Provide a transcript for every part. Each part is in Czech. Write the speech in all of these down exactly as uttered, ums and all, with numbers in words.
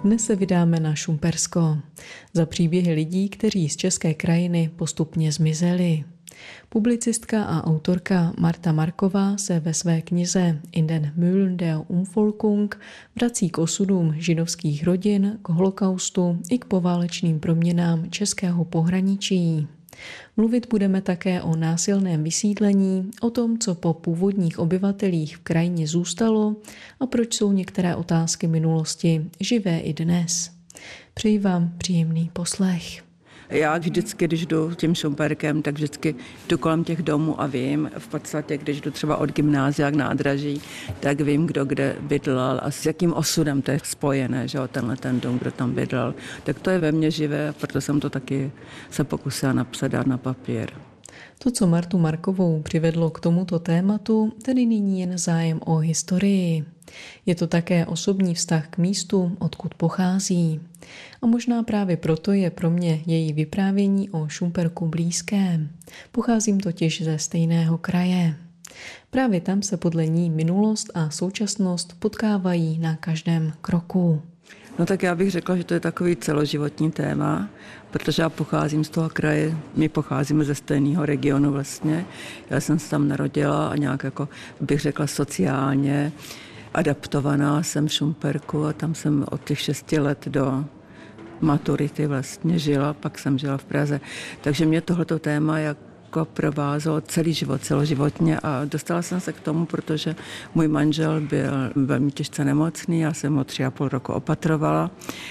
Dnes se vydáme na Šumpersko. Za příběhy lidí, kteří z české krajiny postupně zmizeli. Publicistka a autorka Marta Marková se ve své knize In den Mühlen der Umvolkung vrací k osudům židovských rodin, k holokaustu i k poválečným proměnám českého pohraničí. Mluvit budeme také o násilném vysídlení, o tom, co po původních obyvatelích v krajině zůstalo a proč jsou některé otázky minulosti živé i dnes. Přeji vám příjemný poslech. Já vždycky, když jdu tím Šumperkem, tak vždycky jdu kolem těch domů a vím, v podstatě, když jdu třeba od gymnázia k nádraží, tak vím, kdo kde bydlel a s jakým osudem to je spojené, že jo, tenhle ten dům, kdo tam bydlel. Tak to je ve mně živé, proto jsem to taky se pokusila napsat, dát na papír. To, co Martu Markovou přivedlo k tomuto tématu, tedy nyní jen zájem o historii. Je to také osobní vztah k místu, odkud pochází. A možná právě proto je pro mě její vyprávění o Šumperku blízké. Pocházím totiž ze stejného kraje. Právě tam se podle ní minulost a současnost potkávají na každém kroku. No tak já bych řekla, že to je takový celoživotní téma, protože já pocházím z toho kraje, my pocházíme ze stejného regionu vlastně. Já jsem se tam narodila a nějak jako bych řekla sociálně adaptovaná jsem v Šumperku a tam jsem od těch šesti let do maturity vlastně žila, pak jsem žila v Praze. Takže mě tohleto téma jako provázelo celý život, celoživotně a dostala jsem se k tomu, protože můj manžel byl velmi těžce nemocný, já jsem ho tři a půl roku opatrovala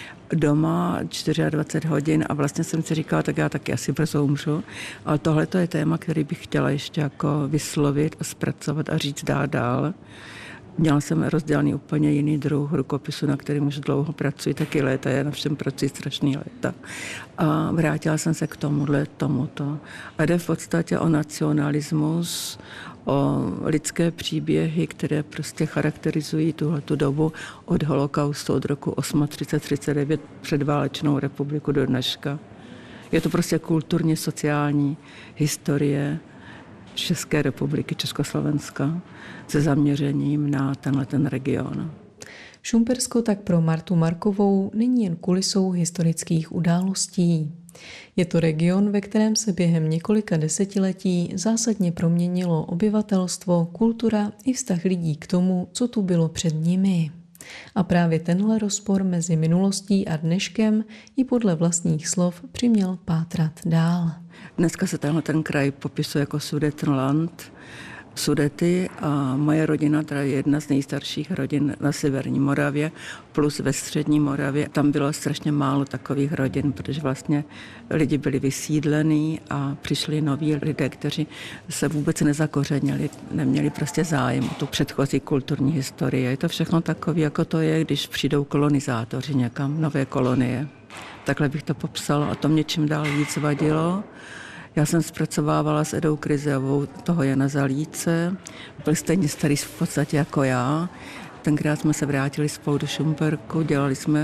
doma dvacet čtyři hodin a vlastně jsem si říkala, tak já taky asi brzo umřu, ale tohle je téma, který bych chtěla ještě jako vyslovit a zpracovat a říct dál dál. Měla jsem rozdělaný úplně jiný druh rukopisu, na kterém už dlouho pracuji, taky léta, já na všem pracuji strašný léta. A vrátila jsem se k tomuhle, tomuto. A jde v podstatě o nacionalismus, o lidské příběhy, které prostě charakterizují tuhletu dobu od holokaustu, od roku třicet osm třicet devět předválečnou republiku do dneška. Je to prostě kulturně sociální historie České republiky, Československa, se zaměřením na tenhle ten region. Šumpersko tak pro Martu Markovou není jen kulisou historických událostí. Je to region, ve kterém se během několika desetiletí zásadně proměnilo obyvatelstvo, kultura i vztah lidí k tomu, co tu bylo před nimi. A právě tenhle rozpor mezi minulostí a dneškem ji podle vlastních slov přiměl pátrat dál. Dneska se tenhle ten kraj popisuje jako Sudetenland, Sudety a moje rodina, teda je jedna z nejstarších rodin na severní Moravě, plus ve střední Moravě. Tam bylo strašně málo takových rodin, protože vlastně lidi byli vysídlení a přišli noví lidé, kteří se vůbec nezakořenili, neměli prostě zájem o tu předchozí kulturní historii. Je to všechno takové, jako to je, když přijdou kolonizátoři někam, nové kolonie. Takhle bych to popsala a to mě čím dál víc vadilo. Já jsem zpracovávala s Edou Kryzeovou toho Jana Zalíce, byl stejně starý v podstatě jako já. Tenkrát jsme se vrátili spolu do Šumperku, dělali jsme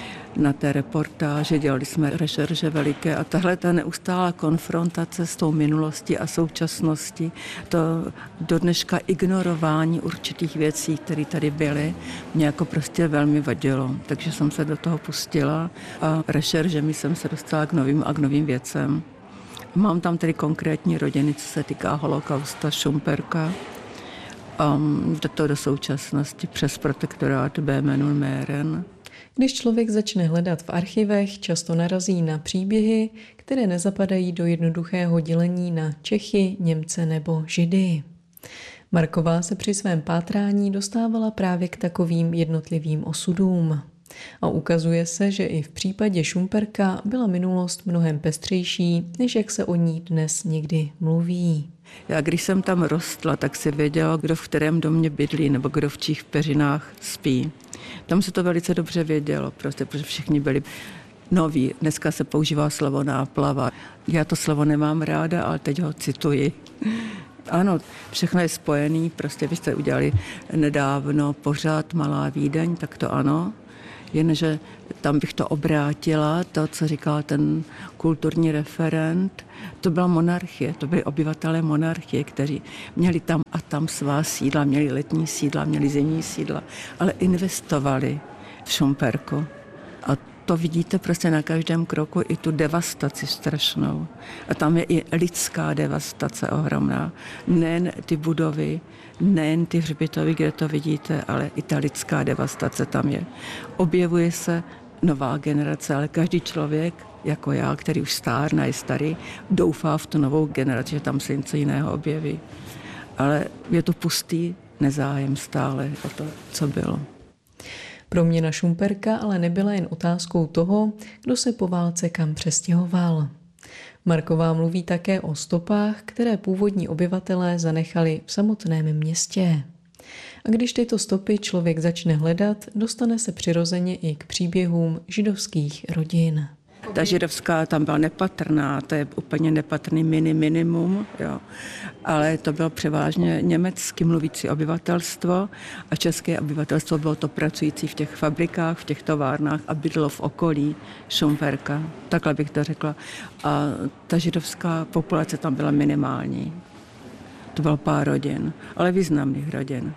na té reportáži, dělali jsme rešerže veliké a tahle ta neustálá konfrontace s tou minulostí a současností, to do dneška ignorování určitých věcí, které tady byly, mě jako prostě velmi vadilo. Takže jsem se do toho pustila a rešeržemi jsem se dostala k novým a k novým věcem. Mám tam tedy konkrétní rodiny, co se týká holokausta Šumperka. Um, to do současnosti přes protektorát Böhmen Mähren. Když člověk začne hledat v archivech, často narazí na příběhy, které nezapadají do jednoduchého dělení na Čechy, Němce nebo Židy. Marková se při svém pátrání dostávala právě k takovým jednotlivým osudům. A ukazuje se, že i v případě Šumperka byla minulost mnohem pestřejší, než jak se o ní dnes někdy mluví. Já když jsem tam rostla, tak si věděla, kdo v kterém domě bydlí nebo kdo v čích peřinách spí. Tam se to velice dobře vědělo, prostě, protože všichni byli noví. Dneska se používá slovo náplava. Já to slovo nemám ráda, ale teď ho cituji. Ano, všechno je spojený, prostě vy jste udělali nedávno pořád Malá Vídeň, tak to ano. Jenže tam bych to obrátila, to, co říkal ten kulturní referent, to byla monarchie, to byli obyvatelé monarchie, kteří měli tam a tam svá sídla, měli letní sídla, měli zimní sídla, ale investovali v Šumperku. A to vidíte prostě na každém kroku, i tu devastaci strašnou. A tam je i lidská devastace ohromná. Nejen ty budovy, nejen ty hřbitovy, kde to vidíte, ale i ta lidská devastace tam je. Objevuje se nová generace, ale každý člověk, jako já, který už stárne, je starý, doufá v tu novou generaci, že tam se něco jiného objeví. Ale je to pustý nezájem stále o to, co bylo. Proměna Šumperka ale nebyla jen otázkou toho, kdo se po válce kam přestěhoval. Marková mluví také o stopách, které původní obyvatelé zanechali v samotném městě. A když tyto stopy člověk začne hledat, dostane se přirozeně i k příběhům židovských rodin. Ta židovská tam byla nepatrná, to je úplně nepatrný mini minimum, jo. Ale to bylo převážně německy mluvící obyvatelstvo a české obyvatelstvo bylo to pracující v těch fabrikách, v těch továrnách a bydlo v okolí Šumperka, takhle bych to řekla. A ta židovská populace tam byla minimální. To bylo pár rodin, ale významných rodin.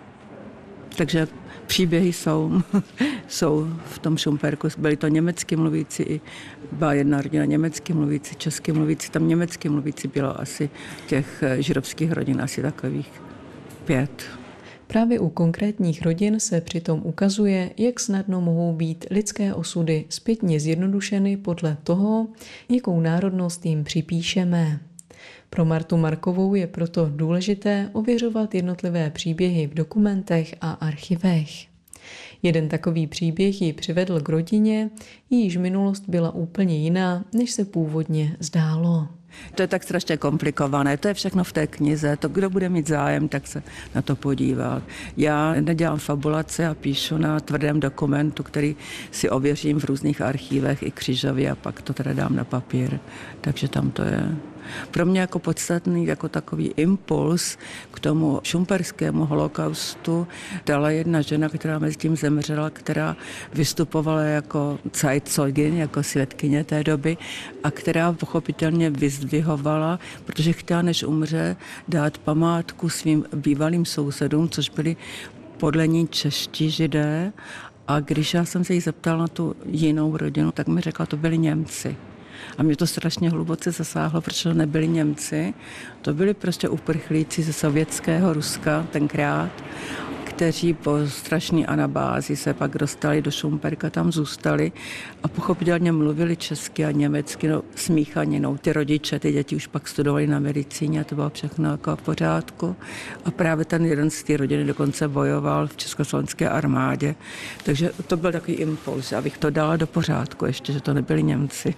Takže příběhy jsou, jsou v tom Šumperku. Byli to německy mluvící, byla jedna rodina německy mluvící, česky mluvící, tam německy mluvící bylo asi těch židovských rodin asi takových pět. Právě u konkrétních rodin se přitom ukazuje, jak snadno mohou být lidské osudy zpětně zjednodušeny podle toho, jakou národnost jim připíšeme. Pro Martu Markovou je proto důležité ověřovat jednotlivé příběhy v dokumentech a archivech. Jeden takový příběh ji přivedl k rodině, jejíž minulost byla úplně jiná, než se původně zdálo. To je tak strašně komplikované, to je všechno v té knize, to kdo bude mít zájem, tak se na to podívá. Já nedělám fabulace a píšu na tvrdém dokumentu, který si ověřím v různých archívech i křížově a pak to teda dám na papír, takže tam to je. Pro mě jako podstatný, jako takový impuls k tomu šumperskému holokaustu dala jedna žena, která mezi tím zemřela, která vystupovala jako Zeitzeugin, jako svědkyně té doby a která pochopitelně vyzdvihovala, protože chtěla, než umře, dát památku svým bývalým sousedům, což byli podle ní čeští židé. A když já jsem se jí zeptala na tu jinou rodinu, tak mi řekla, to byli Němci. A mě to strašně hluboce zasáhlo, protože to nebyli Němci, to byli prostě uprchlíci ze sovětského Ruska tenkrát, kteří po strašné anabázi se pak dostali do Šumperka, tam zůstali a pochopitelně mluvili česky a německy, no, smíchaninou. Ty rodiče, ty děti už pak studovali na medicíně a to bylo všechno jako v pořádku. A právě ten jeden z té rodiny dokonce bojoval v československé armádě. Takže to byl takový impuls, abych to dala do pořádku ještě, že to nebyli Němci.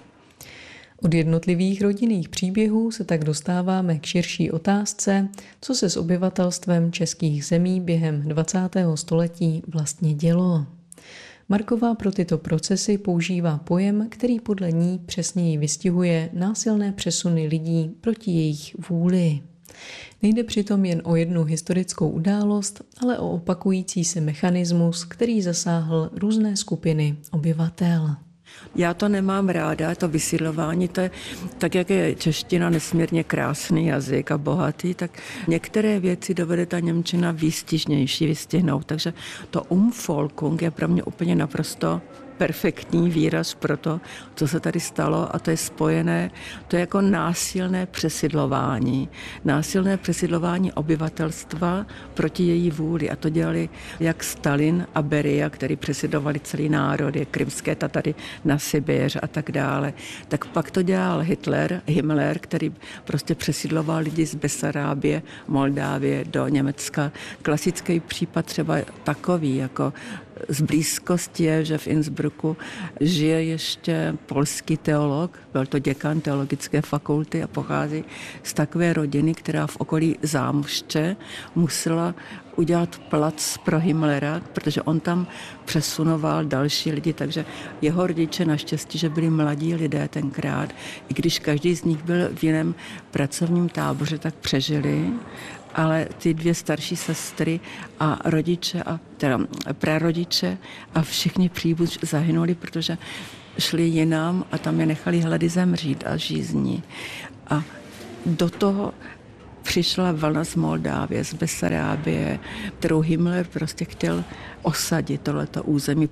Od jednotlivých rodinných příběhů se tak dostáváme k širší otázce, co se s obyvatelstvem českých zemí během dvacátého století vlastně dělo. Marková pro tyto procesy používá pojem, který podle ní přesněji vystihuje násilné přesuny lidí proti jejich vůli. Nejde přitom jen o jednu historickou událost, ale o opakující se mechanismus, který zasáhl různé skupiny obyvatel. Já to nemám ráda, to vysídlování, to je, tak jak je čeština nesmírně krásný jazyk a bohatý, tak některé věci dovede ta němčina výstižnější vystihnout. Takže to Umvolkung je pro mě úplně naprosto perfektní výraz pro to, co se tady stalo a to je spojené, to je jako násilné přesidlování. Násilné přesidlování obyvatelstva proti její vůli a to dělali jak Stalin a Beria, který přesidlovali celý národy, krymské Tatary na Sibiř a tak dále. Tak pak to dělal Hitler, Himmler, který prostě přesidloval lidi z Besarábie, Moldávie do Německa. Klasický případ třeba takový, jako z blízkosti je, že v Innsbrucku žije ještě polský teolog, byl to děkan teologické fakulty a pochází z takové rodiny, která v okolí Zámoště musela udělat plac pro Himmlera, protože on tam přesunoval další lidi, takže jeho rodiče naštěstí, že byli mladí lidé tenkrát, i když každý z nich byl v jiném pracovním táboře, tak přežili, ale ty dvě starší sestry a rodiče a teda prarodiče a všichni příbuzní zahynuli, protože šli jinam a tam je nechali hlady zemřít a žízní. A do toho přišla vlna z Moldávie, z Besarábie, kterou Himmler prostě chtěl osadit tohleto území,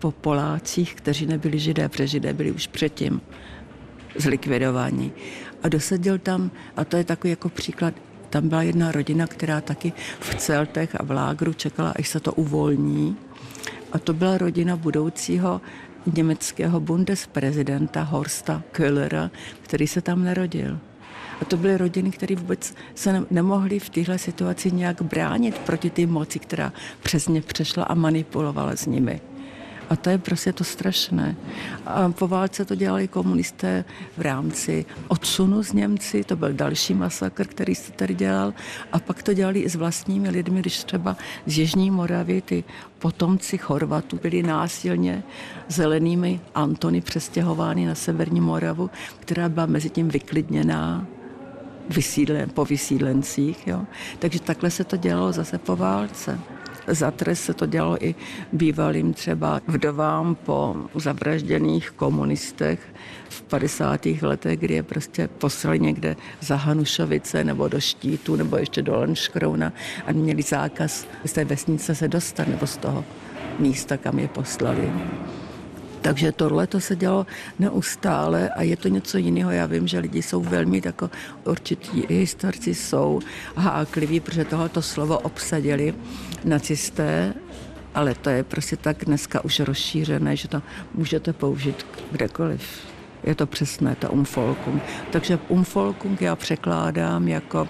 po Polácích, kteří nebyli Židé, protože Židé byli už předtím zlikvidováni. A dosadil tam, a to je takový jako příklad, tam byla jedna rodina, která taky v Celtech a v lágru čekala, až se to uvolní. A to byla rodina budoucího německého bundesprezidenta Horsta Köhlera, který se tam narodil. A to byly rodiny, které vůbec se nemohly v téhle situaci nějak bránit proti té moci, která přes ně přešla a manipulovala s nimi. A to je prostě to strašné. A po válce to dělali komunisté v rámci odsunu z Němci, to byl další masakr, který se tady dělal. A pak to dělali i s vlastními lidmi, když třeba z Jižní Moravy ty potomci Chorvatů byli násilně zelenými Antony přestěhovány na severní Moravu, která byla mezi tím vyklidněná vysídlen, po vysídlencích. Jo. Takže takhle se to dělalo zase po válce. Za trest se to dělalo i bývalým třeba vdovám po zavražděných komunistech v padesátých letech, kdy je prostě poslali někde za Hanušovice nebo do Štítu nebo ještě do Lanškrouna a měli zákaz z té vesnice se dostat nebo z toho místa, kam je poslali. Takže tohle to se dělo neustále a je to něco jiného. Já vím, že lidi jsou velmi tako, určití historici jsou hákliví, protože tohoto slovo obsadili nacisté, ale to je prostě tak dneska už rozšířené, že to můžete použít kdekoliv. Je to přesné, to Umvolkung. Takže Umvolkung já překládám jako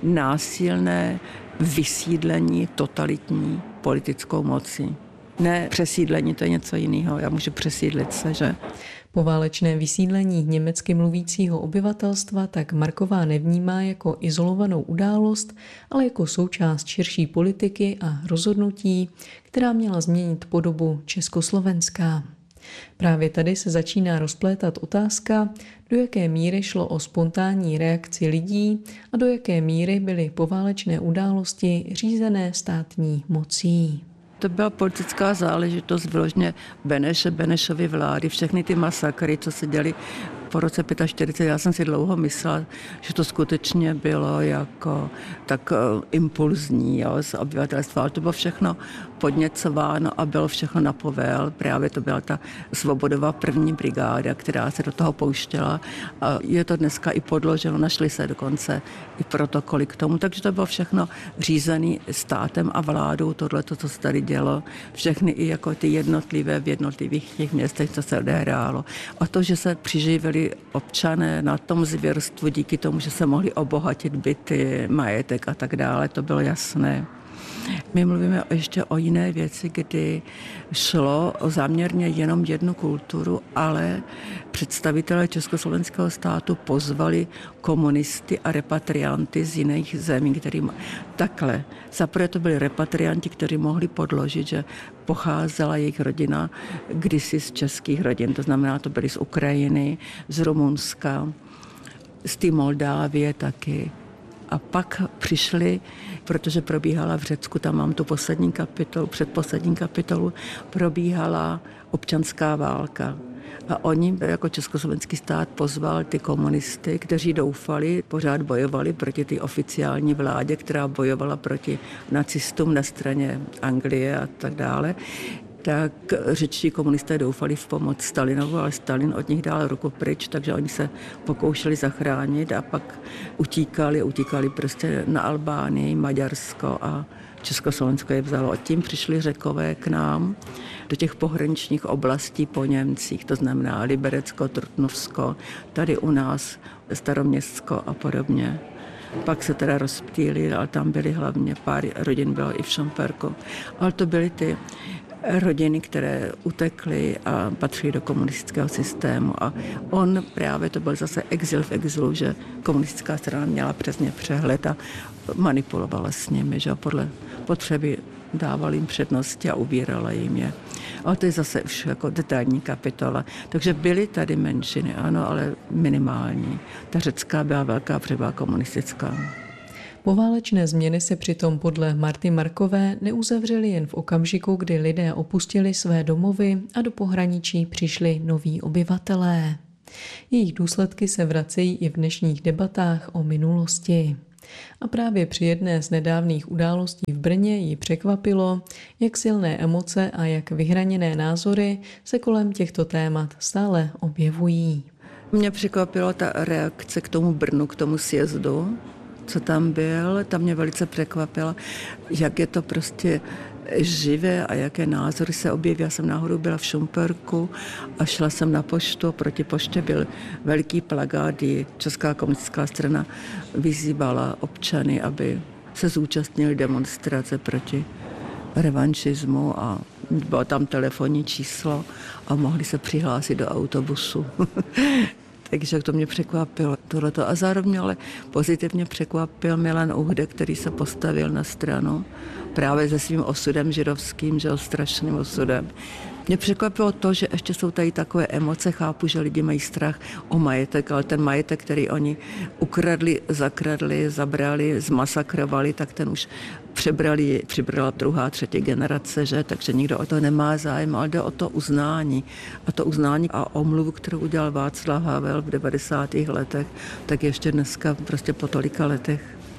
násilné vysídlení totalitní politickou mocí. Ne přesídlení, to je něco jiného. Já můžu přesídlit se, že? Poválečné vysídlení německy mluvícího obyvatelstva tak Marková nevnímá jako izolovanou událost, ale jako součást širší politiky a rozhodnutí, která měla změnit podobu Československá. Právě tady se začíná rozplétat otázka, do jaké míry šlo o spontánní reakci lidí a do jaké míry byly poválečné události řízené státní mocí. To byla politická záležitost vyloženě Beneše, Benešovy vlády, všechny ty masakry, co se děly po roce čtyřicet pět. Já jsem si dlouho myslela, že to skutečně bylo jako tak impulzní, jo, z obyvatelstva, ale to bylo všechno podněcováno a bylo všechno na povel. Právě to byla ta Svobodová první brigáda, která se do toho pouštěla a je to dneska i podloženo, našly se dokonce i protokoly k tomu, takže to bylo všechno řízené státem a vládou, tohle, to, co se tady dělo, všechny i jako ty jednotlivé v jednotlivých těch městech, co se odehrálo. A to, že se přiživili občané na tom zvěrstvu díky tomu, že se mohli obohatit byty, majetek a tak dále, to bylo jasné. My mluvíme ještě o jiné věci, kdy šlo o záměrně jenom jednu kulturu, ale představitelé československého státu pozvali komunisty a repatrianty z jiných zemí, kterým takhle. Zaprvé to byli repatrianti, kteří mohli podložit, že pocházela jejich rodina kdysi z českých rodin, to znamená, to byli z Ukrajiny, z Rumunska, z té Moldávie taky. A pak přišli, protože probíhala v Řecku, tam mám tu poslední kapitolu, předposlední kapitolu, probíhala občanská válka. A oni jako československý stát pozval ty komunisty, kteří doufali, pořád bojovali proti té oficiální vládě, která bojovala proti nacistům na straně Anglie a tak dále. Tak řečtí komunisté doufali v pomoc Stalinovu, ale Stalin od nich dal ruku pryč, takže oni se pokoušeli zachránit a pak utíkali, utíkali prostě na Albánii, Maďarsko a Československo je vzalo. A tím přišli Řekové k nám do těch pohraničních oblastí po Němcích, to znamená Liberecko, Trutnovsko, tady u nás Staroměstsko a podobně. Pak se teda rozptýlili, ale tam byly hlavně pár rodin, bylo i v Šumperku. Ale to byly ty rodiny, které utekly a patří do komunistického systému. A on právě, to byl zase exil v exilu, že komunistická strana měla přesně přehled a manipulovala s nimi, že podle potřeby dával jim přednosti a ubírala jim je. Ale to je zase už jako detailní kapitola. Takže byly tady menšiny, ano, ale minimální. Ta řecká byla velká, třeba komunistická. Poválečné změny se přitom podle Marty Markové neuzavřely jen v okamžiku, kdy lidé opustili své domovy a do pohraničí přišli noví obyvatelé. Jejich důsledky se vracejí i v dnešních debatách o minulosti. A právě při jedné z nedávných událostí v Brně ji překvapilo, jak silné emoce a jak vyhraněné názory se kolem těchto témat stále objevují. Mě překvapila ta reakce k tomu Brnu, k tomu sjezdu, co tam byl. Tam mě velice překvapila, jak je to prostě živé a jaké názory se objeví. Já jsem náhodou byla v Šumperku a šla jsem na poštu. Proti poště byl veliký plakát, kdy Česká komunistická strana vyzývala občany, aby se zúčastnili demonstrace proti revanšismu a bylo tam telefonní číslo a mohli se přihlásit do autobusu. Takže to mě překvapilo tohleto. A zároveň ale pozitivně překvapil Milan Uhde, který se postavil na stranu právě se svým osudem židovským, že strašným osudem. Mě překvapilo to, že ještě jsou tady takové emoce, chápu, že lidi mají strach o majetek, ale ten majetek, který oni ukradli, zakradli, zabrali, zmasakrovali, tak ten už přebrali, přibrala druhá, třetí generace, že? Takže nikdo o to nemá zájem, ale jde o to uznání. A to uznání a omluvu, kterou udělal Václav Havel v devadesátých letech, tak ještě dneska prostě po tolika letech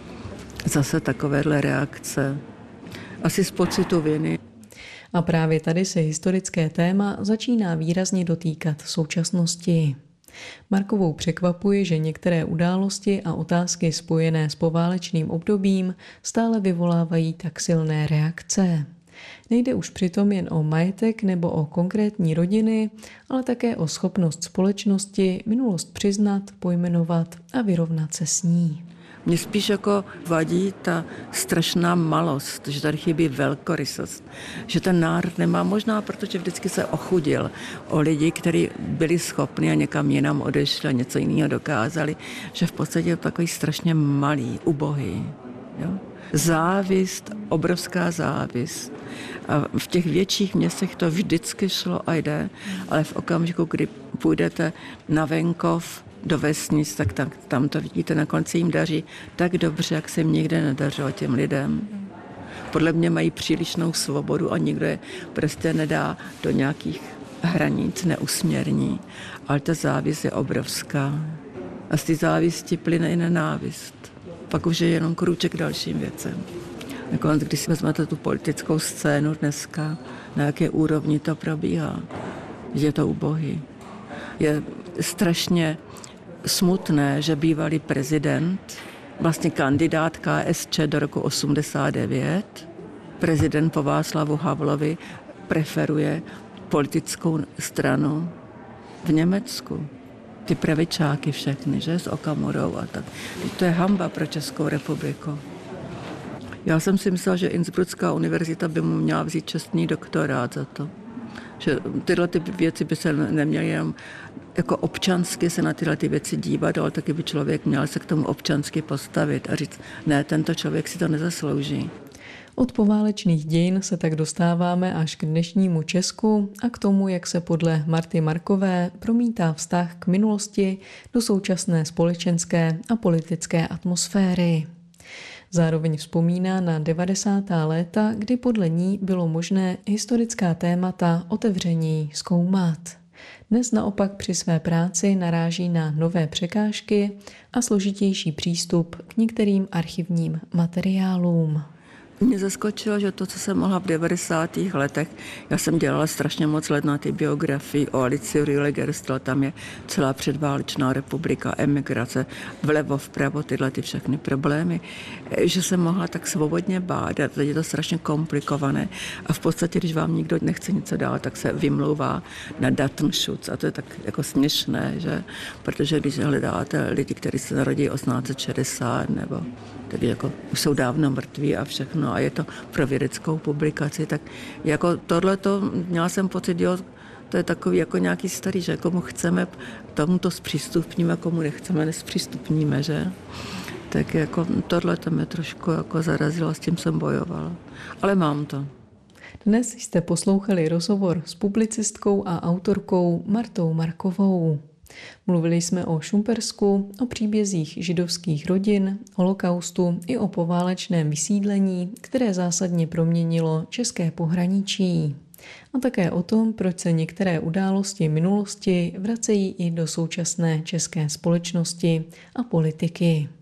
zase takovéhle reakce. Asi z pocitu viny. A právě tady se historické téma začíná výrazně dotýkat současnosti. Markovou překvapuje, že některé události a otázky spojené s poválečným obdobím stále vyvolávají tak silné reakce. Nejde už přitom jen o majetek nebo o konkrétní rodiny, ale také o schopnost společnosti minulost přiznat, pojmenovat a vyrovnat se s ní. Mně spíš jako vadí ta strašná malost, že tady chybí velkorysost, že ten národ nemá možná, protože vždycky se ochudil o lidi, kteří byli schopni a někam jinam odešli a něco jiného dokázali, že v podstatě je takový strašně malý, ubohý. Jo? Závist, obrovská závist. A v těch větších městech to vždycky šlo a jde, ale v okamžiku, kdy půjdete na venkov, do vesnic, tak, tak tam to vidíte, na konci jim daří tak dobře, jak se jim nikde nedařilo těm lidem. Podle mě mají přílišnou svobodu a nikdo je prostě nedá do nějakých hranic, neusměrní. Ale ta závist je obrovská. A z té závisti plyne i nenávist. Pak už je jenom krůček k dalším věcem. Jako když si vezmete tu politickou scénu dneska, na jaké úrovni to probíhá, je to ubohý. Je strašně smutné, že bývalý prezident, vlastně kandidát K S Č do roku osmdesát devět, prezident po Václavu Havlovi preferuje politickou stranu v Německu. Ty pravičáky všechny, že, s Okamurou a tak. To je hanba pro Českou republiku. Já jsem si myslela, že Innsbrucká univerzita by mu měla vzít čestný doktorát za to. Že tyhle ty věci by se neměly jenom jako občansky se na tyhle ty věci dívat, ale taky by člověk měl se k tomu občansky postavit a říct, ne, tento člověk si to nezaslouží. Od poválečných dějin se tak dostáváme až k dnešnímu Česku a k tomu, jak se podle Marty Markové promítá vztah k minulosti do současné společenské a politické atmosféry. Zároveň vzpomíná na devadesátá léta, kdy podle ní bylo možné historická témata otevřeněji zkoumat. Dnes naopak při své práci naráží na nové překážky a složitější přístup k některým archivním materiálům. Mě zaskočilo, že to, co jsem mohla v devadesátých letech, já jsem dělala strašně moc let na ty biografii o Alici Rühle-Gerstl, tam je celá předválečná republika, emigrace, vlevo, vpravo, tyhle ty všechny problémy, že jsem mohla tak svobodně bádat, teď je to strašně komplikované a v podstatě, když vám nikdo nechce něco dát, tak se vymlouvá na Datenschutz a to je tak jako směšné, že? Protože když hledáte lidi, kteří se narodí osmnáct set šedesát nebo tedy jako už jsou dávno mrtví a všechno a je to pro vědeckou publikaci, tak jako tohleto měla jsem pocit, jo, to je takový jako nějaký starý, že komu chceme, tomu to zpřístupníme, komu nechceme, nespřístupníme, že? Tak jako tohleto mě trošku jako zarazilo, s tím jsem bojovala. Ale mám to. Dnes jste poslouchali rozhovor s publicistkou a autorkou Martou Markovou. Mluvili jsme o Šumpersku, o příbězích židovských rodin, holokaustu i o poválečném vysídlení, které zásadně proměnilo české pohraničí. A také o tom, proč se některé události minulosti vracejí i do současné české společnosti a politiky.